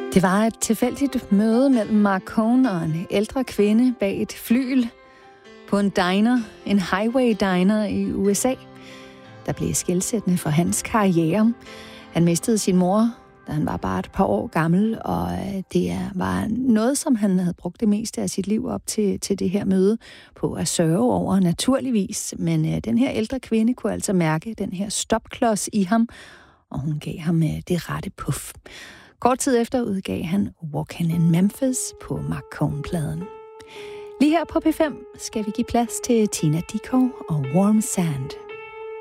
Det var et tilfældigt møde mellem Marc Cohn og en ældre kvinde bag et flygel på en diner, en highway diner i USA, der blev skelsættende for hans karriere. Han mistede sin mor, da han var bare et par år gammel, og det var noget, som han havde brugt det meste af sit liv op til det her møde på at sørge over, naturligvis. Men den her ældre kvinde kunne altså mærke den her stopklods i ham, og hun gav ham det rette puff. Kort tid efter udgav han Walkin' in Memphis på Marc Cohn-pladen. Lige her på P5 skal vi give plads til Tina Dickow og Warm Sand.